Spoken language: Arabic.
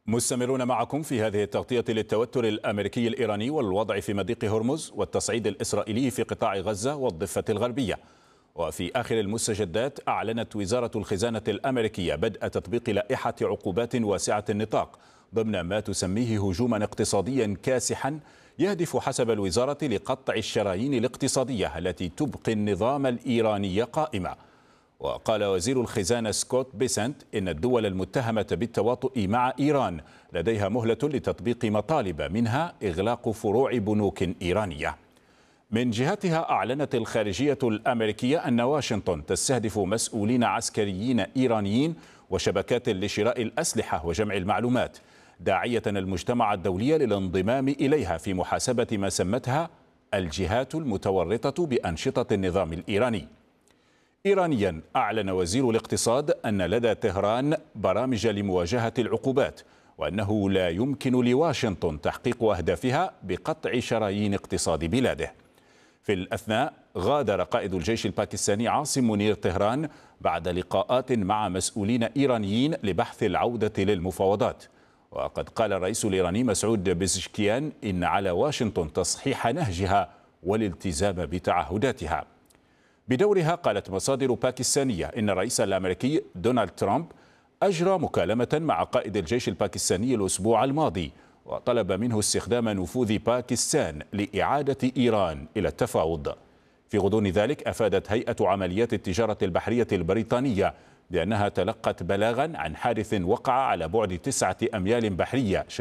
مستمرون معكم في هذه التغطية للتوتر الأمريكي الإيراني والوضع في مضيق هرمز والتصعيد الإسرائيلي في قطاع غزة والضفة الغربية. وفي آخر المستجدات أعلنت وزارة الخزانة الأمريكية بدء تطبيق لائحة عقوبات واسعة النطاق ضمن ما تسميه هجوما اقتصاديا كاسحا يهدف حسب الوزارة لقطع الشرايين الاقتصادية التي تبقي النظام الإيراني قائمة. وقال وزير الخزانة سكوت بيسنت إن الدول المتهمة بالتواطؤ مع إيران لديها مهلة لتطبيق مطالب منها إغلاق فروع بنوك إيرانية. من جهتها أعلنت الخارجية الأمريكية أن واشنطن تستهدف مسؤولين عسكريين إيرانيين وشبكات لشراء الأسلحة وجمع المعلومات، داعية المجتمع الدولي للانضمام إليها في محاسبة ما سمتها الجهات المتورطة بأنشطة النظام الإيراني. إيرانيا أعلن وزير الاقتصاد أن لدى طهران برامج لمواجهة العقوبات، وأنه لا يمكن لواشنطن تحقيق أهدافها بقطع شرايين اقتصاد بلاده. في الأثناء غادر قائد الجيش الباكستاني عاصم منير طهران بعد لقاءات مع مسؤولين إيرانيين لبحث العودة للمفاوضات. وقد قال الرئيس الإيراني مسعود بزشكيان إن على واشنطن تصحيح نهجها والالتزام بتعهداتها. بدورها قالت مصادر باكستانية إن الرئيس الأمريكي دونالد ترامب أجرى مكالمة مع قائد الجيش الباكستاني الأسبوع الماضي وطلب منه استخدام نفوذ باكستان لإعادة إيران إلى التفاوض. في غضون ذلك أفادت هيئة عمليات التجارة البحرية البريطانية بأنها تلقت بلاغا عن حادث وقع على بعد 9 أميال بحرية